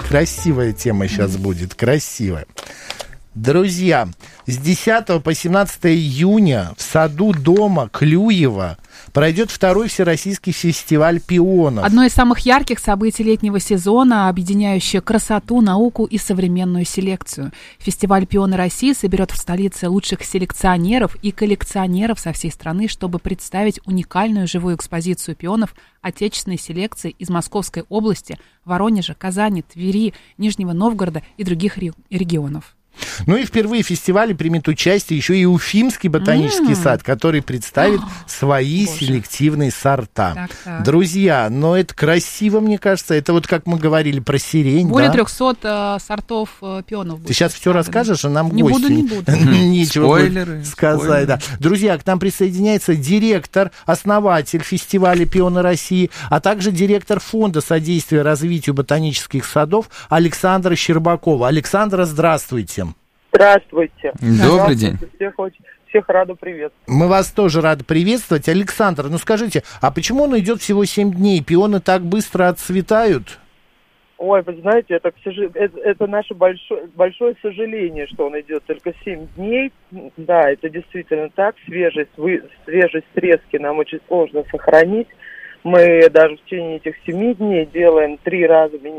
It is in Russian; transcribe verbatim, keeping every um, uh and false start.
красивая тема сейчас будет, красивая. Друзья, с десятого по семнадцатое июня в саду дома Клюева пройдет второй всероссийский фестиваль пионов. Одно из самых ярких событий летнего сезона, объединяющее красоту, науку и современную селекцию. Фестиваль «Пионы России» соберет в столице лучших селекционеров и коллекционеров со всей страны, чтобы представить уникальную живую экспозицию пионов отечественной селекции из Московской области, Воронежа, Казани, Твери, Нижнего Новгорода и других регионов. Ну и впервые в фестивале примет участие еще и Уфимский ботанический mm. сад, который представит oh, свои Боже. селективные сорта. Так, так. Друзья, но это красиво, мне кажется. Это вот как мы говорили про сирень. Более да? трехсот э, сортов э, пионов. Ты сейчас все расскажешь, а нам не гости буду, не буду. Нечего Спойлеры, сказать. спойлеры. Да. Друзья, к нам присоединяется директор, основатель фестиваля «Пионы России», а также директор фонда содействия развитию ботанических садов Александра Щербакова. Александра, здравствуйте. Здравствуйте. Добрый день. Всех, всех рада приветствовать. Мы вас тоже рады приветствовать. Александр, ну скажите, а почему он идет всего семь дней? Пионы так быстро отцветают? Ой, вы знаете, это, это, это наше большое, большое сожаление, что он идет только семь дней. Да, это действительно так. Свежесть, вы, свежесть срезки нам очень сложно сохранить. Мы даже в течение этих семи дней делаем три раза